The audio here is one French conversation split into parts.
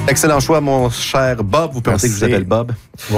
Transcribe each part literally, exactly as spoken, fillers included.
Excellent choix, mon cher Bob. Vous pensez que je vous appelle Bob? Bon.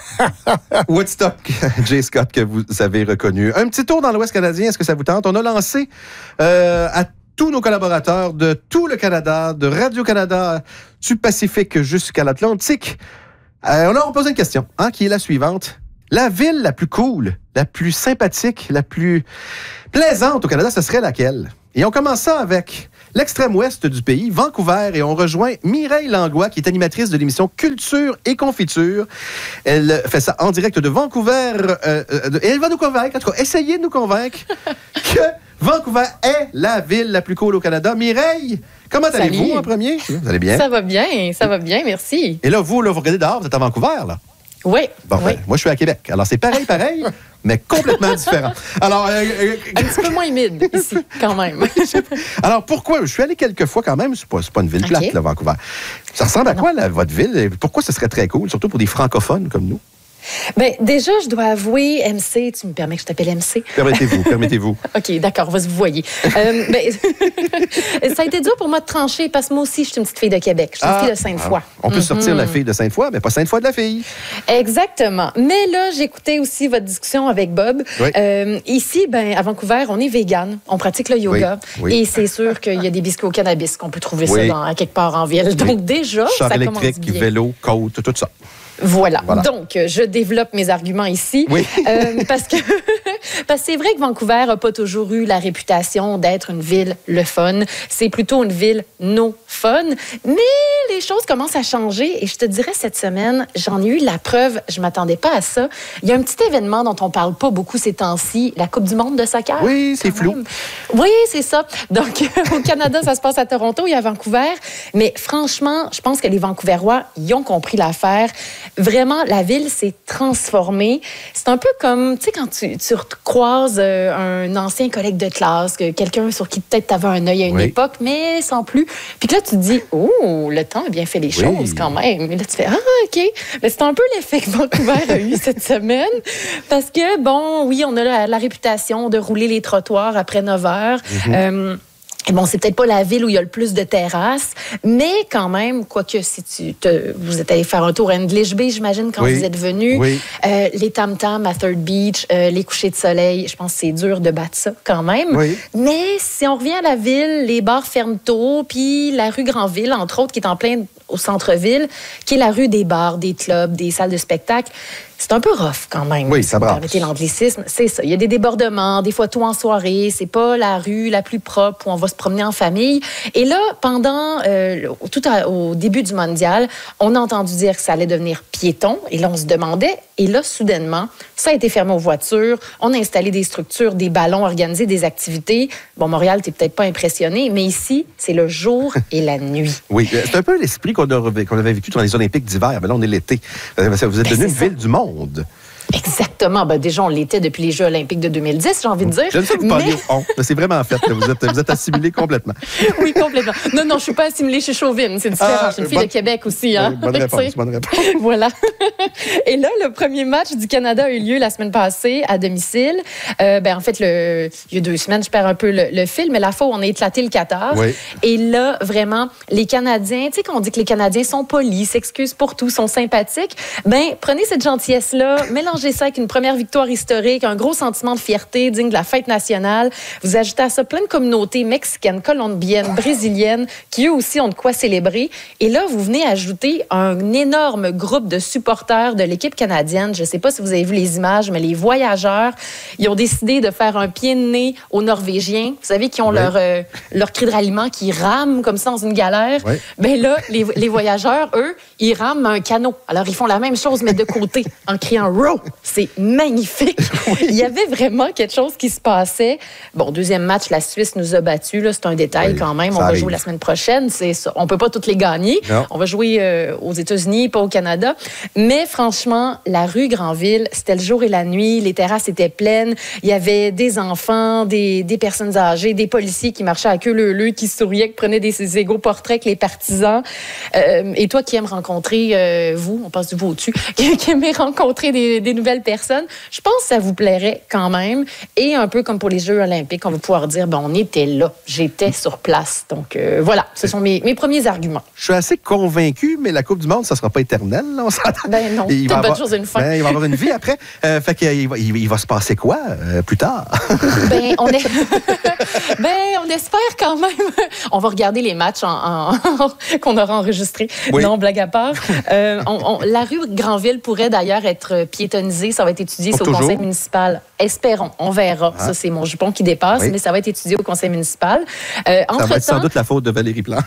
Woodstock, Jay Scott, que vous avez reconnu. Un petit tour dans l'Ouest canadien, est-ce que ça vous tente? On a lancé euh, à tous nos collaborateurs de tout le Canada, de Radio-Canada, du Pacifique jusqu'à l'Atlantique. Euh, on leur a posé une question, hein, qui est la suivante. La ville la plus cool, la plus sympathique, la plus plaisante au Canada, ce serait laquelle? Et on commence ça avec l'extrême ouest du pays, Vancouver, et on rejoint Mireille Langlois, qui est animatrice de l'émission Culture et Confiture. Elle fait ça en direct de Vancouver, euh, euh, et elle va nous convaincre, en tout cas, essayez de nous convaincre que Vancouver est la ville la plus cool au Canada. Mireille, comment Salut. allez-vous en premier? Vous allez bien? Ça va bien, ça va bien, merci. Et là, vous, là, vous regardez dehors, vous êtes à Vancouver, là? Oui. Bon, oui. ben, moi, je suis à Québec. Alors, c'est pareil, pareil, mais complètement différent. Alors, euh, euh, un petit peu moins humide ici, quand même. Alors, pourquoi? Je suis allé quelques fois quand même. C'est pas, c'est pas une ville plate, okay. là, Vancouver. Ça ressemble à quoi, là, votre ville? Pourquoi ce serait très cool, surtout pour des francophones comme nous? Bien, déjà, je dois avouer, M C, tu me permets que je t'appelle M C? Permettez-vous, permettez-vous. OK, d'accord, on va se vous voyez. euh, ben, ça a été dur pour moi de trancher parce que moi aussi, je suis une petite fille de Québec. Je suis une Ah, fille de Sainte-Foy. Ah, on peut mm-hmm. sortir la fille de Sainte-Foy, mais pas Sainte-Foy de la fille. Exactement. Mais là, j'écoutais aussi votre discussion avec Bob. Oui. Euh, ici, ben, à Vancouver, on est vegan. On pratique le yoga. Oui, oui. Et c'est sûr qu'il y a des biscuits au cannabis qu'on peut trouver Oui. ça dans, à quelque part en ville. Donc, Oui. déjà, Char ça électrique, commence bien. vélo, côte, tout ça. Voilà. Voilà. Donc, je développe mes arguments ici. Oui. euh, parce que parce que c'est vrai que Vancouver n'a pas toujours eu la réputation d'être une ville le fun. C'est plutôt une ville no fun. Mais les choses commencent à changer. Et je te dirais, cette semaine, j'en ai eu la preuve. Je ne m'attendais pas à ça. Il y a un petit événement dont on ne parle pas beaucoup ces temps-ci, la Coupe du monde de soccer. Oui, c'est flou. Même. Oui, c'est ça. Donc, au Canada, ça se passe à Toronto et à Vancouver. Mais franchement, je pense que les Vancouverois, ils ont compris l'affaire. Vraiment, la ville s'est transformée. C'est un peu comme, tu sais, quand tu, tu croises euh, un ancien collègue de classe, que quelqu'un sur qui peut-être tu avais un œil à une oui. époque, mais sans plus. Puis que là, tu te dis, oh, le temps a bien fait les choses oui. quand même. Et là, tu fais, ah, OK. Mais c'est un peu l'effet que Vancouver a eu cette semaine. Parce que, bon, oui, on a la, la réputation de rouler les trottoirs après neuf heures. Mm-hmm. Euh, Et bon, c'est peut-être pas la ville où il y a le plus de terrasses, mais quand même, quoique si tu te, vous êtes allé faire un tour à English Bay, j'imagine, quand oui. vous êtes venu, oui. euh, les tam-tams à Third Beach, euh, les couchers de soleil, je pense que c'est dur de battre ça quand même. Oui. Mais si on revient à la ville, les bars ferment tôt, puis la rue Granville, entre autres, qui est en plein au centre-ville, qui est la rue des bars, des clubs, des salles de spectacle. C'est un peu rough quand même. Oui, si ça vous brasse. permettez l'anglicisme. C'est ça. Il y a des débordements, des photos en soirée. C'est pas la rue la plus propre où on va se promener en famille. Et là, pendant euh, tout à, au début du mondial, on a entendu dire que ça allait devenir piéton. Et là, on se demandait. Et là, soudainement, ça a été fermé aux voitures. On a installé des structures, des ballons, organisé des activités. Bon, Montréal, t'es peut-être pas impressionné, mais ici, c'est le jour et la nuit. Oui, c'est un peu l'esprit qu'on, a, qu'on avait vécu dans les Olympiques d'hiver. Mais là, on est l'été. Vous êtes Ben, devenu une ville du monde. Exactement. Ben, déjà, on l'était depuis les Jeux olympiques de deux mille dix, j'ai envie de dire. J'aime ça que vous parliez au on. C'est vraiment fait. Là. Vous êtes, vous êtes assimilé complètement. Oui, complètement. Non, non, je suis pas assimilée chez Chauvin. C'est différent. Ah, je suis une fille bonne... de Québec aussi. Hein? Oui, bonne réponse, bonne réponse. Voilà. Et là, le premier match du Canada a eu lieu la semaine passée à domicile. Euh, ben, en fait, le... il y a deux semaines, je perds un peu le, le fil, mais la fois où on a éclaté le Qatar. Oui. Et là, vraiment, les Canadiens, tu sais, quand on dit que les Canadiens sont polis, s'excusent pour tout, sont sympathiques, ben prenez cette gentillesse-là, mélangez ça avec une première victoire historique, un gros sentiment de fierté digne de la fête nationale. Vous ajoutez à ça plein de communautés mexicaines, colombiennes, brésiliennes, qui eux aussi ont de quoi célébrer. Et là, vous venez ajouter un énorme groupe de supporters de l'équipe canadienne. Je ne sais pas si vous avez vu les images, mais les voyageurs, ils ont décidé de faire un pied de nez aux Norvégiens. Vous savez, qui ont oui. leur, euh, leur cri de ralliement, qui rament comme ça dans une galère. Oui. Bien là, les, les voyageurs, eux, ils rament un canot. Alors, ils font la même chose, mais de côté, en criant « Row ». C'est magnifique. Oui. Il y avait vraiment quelque chose qui se passait. Bon, deuxième match, la Suisse nous a battus. Là, c'est un détail oui, quand même. On va arrive. jouer la semaine prochaine. C'est ça. On ne peut pas toutes les gagner. Non. On va jouer euh, aux États-Unis, pas au Canada. Mais franchement, la rue Granville, c'était le jour et la nuit. Les terrasses étaient pleines. Il y avait des enfants, des, des personnes âgées, des policiers qui marchaient à queue leu-leu, qui souriaient, qui prenaient des, des égaux portraits avec les partisans. Euh, et toi qui aimes rencontrer, euh, vous, on passe du vous au-dessus, qui, qui aimez rencontrer des, des nouvelles personnes. Je pense que ça vous plairait quand même. Et un peu comme pour les Jeux olympiques, on va pouvoir dire, ben, on était là, j'étais sur place. Donc euh, voilà, ce sont mes, mes premiers arguments. Je suis assez convaincu, mais la Coupe du Monde, ça ne sera pas éternel. Là, on s'entend. Ben non, il toute va bonne avoir, chose a une fin. Ben, il va avoir une vie après. Euh, fait qu'il va, il, il va se passer quoi euh, plus tard? Ben, on est... ben, on espère quand même. On va regarder les matchs en, en... qu'on aura enregistrés. Oui. Non, blague à part. Euh, on, on... La rue Granville pourrait d'ailleurs être piétonnisée. Ça va être étudié oh, au toujours? Conseil municipal. Espérons, on verra. Ah. Ça, c'est mon jupon qui dépasse, oui. mais ça va être étudié au conseil municipal. Euh, ça va être sans doute la faute de Valérie Plante.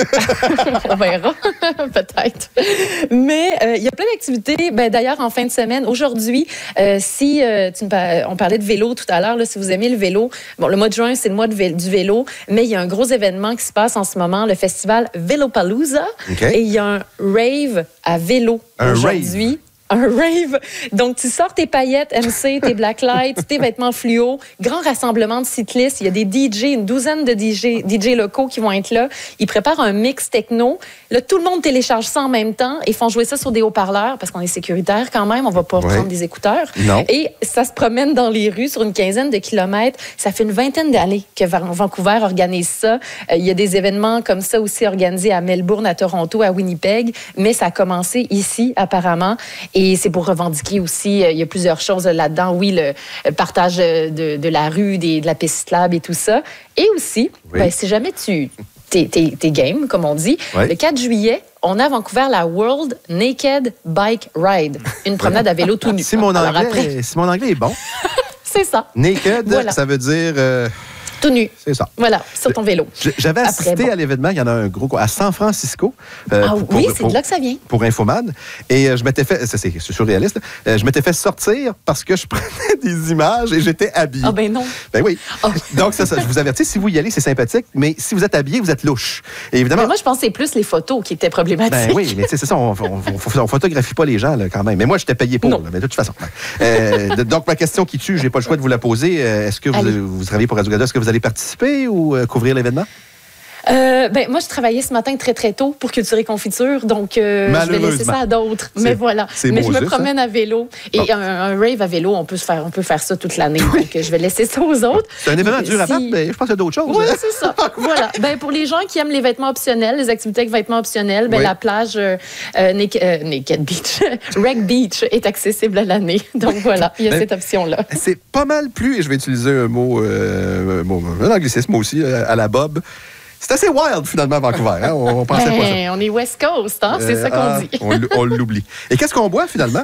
On verra, peut-être. Mais il euh, y a plein d'activités. Ben, d'ailleurs, en fin de semaine, aujourd'hui, euh, si euh, tu me, on parlait de vélo tout à l'heure, là, si vous aimez le vélo, bon, le mois de juin, c'est le mois de vé- du vélo, mais il y a un gros événement qui se passe en ce moment, le festival Vélopalooza. Okay. Et il y a un rave à vélo un aujourd'hui. Rave. Un rave. Donc, tu sors tes paillettes M C, tes blacklights, tes vêtements fluo. Grand rassemblement de cyclistes. Il y a des D J, une douzaine de D J, D J locaux qui vont être là. Ils préparent un mix techno. Là, tout le monde télécharge ça en même temps et font jouer ça sur des haut-parleurs parce qu'on est sécuritaire quand même. On va pas ouais. prendre des écouteurs. Non. Et ça se promène dans les rues sur une quinzaine de kilomètres. Ça fait une vingtaine d'années que Vancouver organise ça. Euh, il y a des événements comme ça aussi organisés à Melbourne, à Toronto, à Winnipeg. Mais ça a commencé ici, apparemment. Et c'est pour revendiquer aussi, il y a plusieurs choses là-dedans. Oui, le partage de, de la rue, des, de la piste cyclable et tout ça. Et aussi, oui. ben, si jamais tu t'es, t'es, t'es game, comme on dit, oui. le quatre juillet, on a à Vancouver la World Naked Bike Ride. Une promenade à vélo tout nu. Si mon anglais, après... si mon anglais est bon. C'est ça. Naked, voilà. Ça veut dire... Euh... Tout nu. C'est ça. Voilà, sur ton vélo. J'avais assisté Après, bon. à l'événement, il y en a un gros, à San Francisco. Euh, ah pour, oui, pour, c'est pour, de là que ça vient. Pour Infoman. Et euh, je m'étais fait, c'est, c'est surréaliste, euh, je m'étais fait sortir parce que je prenais des images et j'étais habillé. Ah ben non. Ben oui. Oh. Donc, ça, ça, je vous avertis, si vous y allez, c'est sympathique, mais si vous êtes habillé, vous êtes louche. Et évidemment. Mais moi, je pense que c'est plus les photos qui étaient problématiques. Ben oui, mais c'est ça, on, on, on, on photographie pas les gens là, quand même. Mais moi, j'étais payé pour, là, mais de toute façon. Euh, donc, ma question qui tue, j'ai pas le choix de vous la poser. Est-ce que vous, vous travaillez pour Radio-Canada? Est-ce que vous allez participer ou euh, couvrir l'événement? Euh, ben, moi, je travaillais ce matin très, très tôt pour Culture et Confiture, donc euh, je vais laisser ça à d'autres. C'est, mais voilà. Mais je me juste, promène hein? à vélo. Et bon. un, un rave à vélo, on peut, se faire, on peut faire ça toute l'année. Oui. Donc, je vais laisser ça aux autres. C'est un événement dur à battre, mais je pense qu'il y a d'autres choses. Oui, c'est ça. Voilà. Ben, pour les gens qui aiment les vêtements optionnels, les activités avec vêtements optionnels, ben, oui. la plage euh, euh, Naked, euh, Naked Beach, Rec Beach est accessible à l'année. Donc, voilà, il y a ben, cette option-là. C'est pas mal plus, et je vais utiliser un mot, euh, un, mot un anglicisme aussi, à la Bob. C'est assez wild, finalement, Vancouver. Hein? On, on pensait ben, pas ça. On est West Coast, hein? C'est euh, ça qu'on ah, dit. on, on l'oublie. Et qu'est-ce qu'on boit, finalement?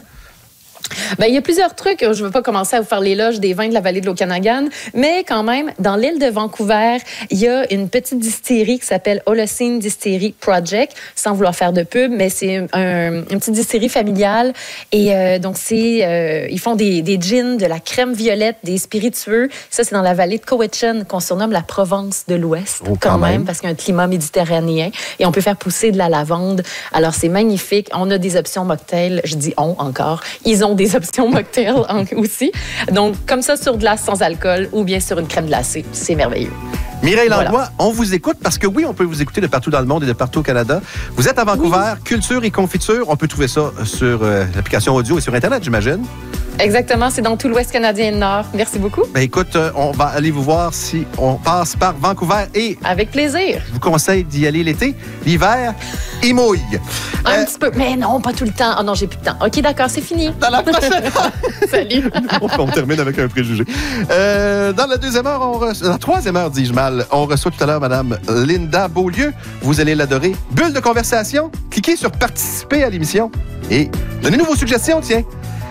Ben, il y a plusieurs trucs. Je ne veux pas commencer à vous faire l'éloge des vins de la vallée de l'Okanagan, mais quand même, dans l'île de Vancouver, il y a une petite distillerie qui s'appelle Holocene Distillery Project, sans vouloir faire de pub, mais c'est un, un, une petite distillerie familiale. Et euh, donc, c'est, euh, ils font des, des gins, de la crème violette, des spiritueux. Ça, c'est dans la vallée de Cowichan, qu'on surnomme la Provence de l'Ouest, oh, quand, quand même, même, parce qu'il y a un climat méditerranéen. Et on peut faire pousser de la lavande. Alors, c'est magnifique. On a des options mocktails. Je dis on encore. Ils ont des des options mocktails aussi. Donc, comme ça, sur glace sans alcool ou bien sur une crème glacée. C'est merveilleux. Mireille Langlois, voilà. On vous écoute parce que oui, on peut vous écouter de partout dans le monde et de partout au Canada. Vous êtes à Vancouver, oui. Culture et Confiture. On peut trouver ça sur euh, l'application audio et sur Internet, j'imagine. Exactement, c'est dans tout l'Ouest canadien et le Nord. Merci beaucoup. Ben écoute, euh, on va aller vous voir si on passe par Vancouver et... Avec plaisir. Je vous conseille d'y aller l'été. L'hiver, il mouille. Un euh... petit peu, mais non, pas tout le temps. Oh non, j'ai plus de temps. OK, d'accord, c'est fini. Dans la prochaine Salut. on, on termine avec un préjugé. Euh, dans la deuxième heure, on reçoit... Dans la troisième heure, dis-je mal, on reçoit tout à l'heure Mme Linda Beaulieu. Vous allez l'adorer. Bulle de conversation. Cliquez sur participer à l'émission et donnez-nous vos suggestions, tiens.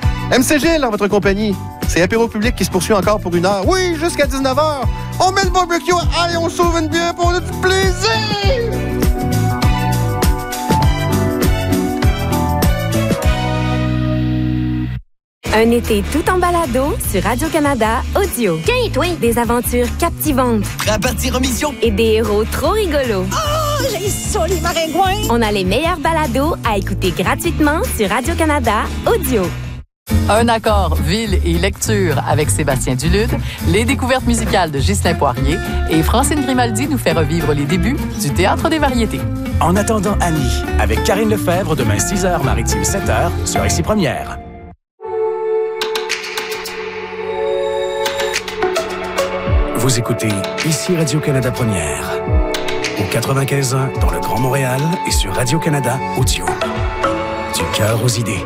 M C G, en votre compagnie. C'est Apéro Public qui se poursuit encore pour une heure. Oui, jusqu'à dix-neuf heures. On met le barbecue. Allez, on sauve une bière pour du plaisir. Un été tout en balado sur Radio-Canada Audio. Tiens, toi! Des aventures captivantes. Prêt à partir en mission? Et des héros trop rigolos. Oh, j'ai ça, les maringouins! On a les meilleurs balados à écouter gratuitement sur Radio-Canada Audio. Un accord, ville et lecture avec Sébastien Dulude, les découvertes musicales de Ghislain Poirier et Francine Grimaldi nous fait revivre les débuts du Théâtre des variétés. En attendant Annie, avec Karine Lefebvre, demain six heures, Maritime sept heures, sur Ici Première. Vous écoutez ici Radio-Canada Première. Au quatre-vingt-quinze ans dans le Grand Montréal et sur Radio-Canada Audio. Du cœur aux idées.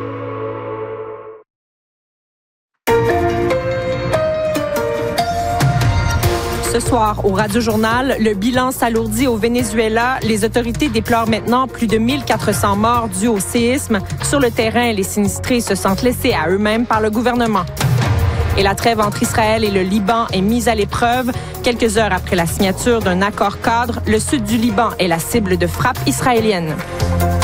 Ce soir, au Radio-Journal, le bilan s'alourdit au Venezuela. Les autorités déplorent maintenant plus de mille quatre cents morts dus au séisme. Sur le terrain, les sinistrés se sentent laissés à eux-mêmes par le gouvernement. Et la trêve entre Israël et le Liban est mise à l'épreuve. Quelques heures après la signature d'un accord cadre, le sud du Liban est la cible de frappes israéliennes.